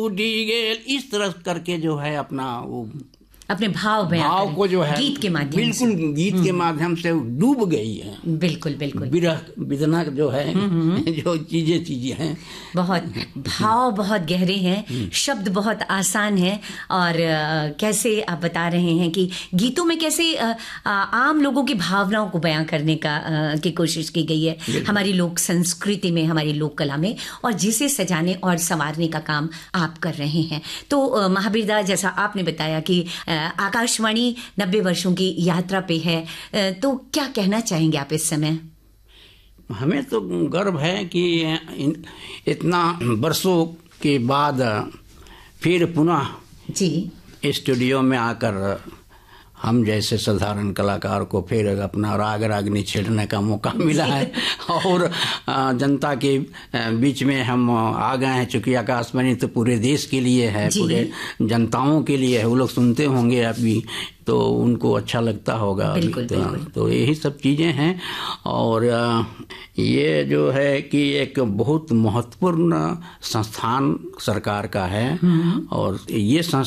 उठी गेल, इस तरह करके जो है अपना वो अपने भाव को जो है गीत के माध्यम बिल्कुल गीत के माध्यम से डूब गई है। बिल्कुल बिल्कुल। विरह विदना जो है जो चीजें हैं, बहुत भाव बहुत गहरे हैं, शब्द बहुत आसान हैं। और कैसे आप बता रहे हैं कि गीतों में कैसे आम लोगों की भावनाओं को बयां करने की कोशिश की गई है हमारी लोक संस्कृति में, हमारी लोक कला में, और जिसे सजाने और संवारने का काम आप कर रहे हैं। तो महावीर दा, जैसा आपने बताया कि आकाशवाणी 90 वर्षों की यात्रा पे है, तो क्या कहना चाहेंगे आप इस समय? हमें तो गर्व है कि इतना वर्षों के बाद फिर पुनः जी स्टूडियो में आकर हम जैसे साधारण कलाकार को फिर अपना राग रागनी छेड़ने का मौका मिला है और जनता के बीच में हम आ गए हैं। चूंकि आकाशवाणी तो पूरे देश के लिए है, पूरे जनताओं के लिए है, वो लोग सुनते होंगे अभी, तो उनको अच्छा लगता होगा। बिल्कुल, तो यही सब चीज़ें हैं। और ये जो है कि एक बहुत महत्वपूर्ण संस्थान सरकार का है, और ये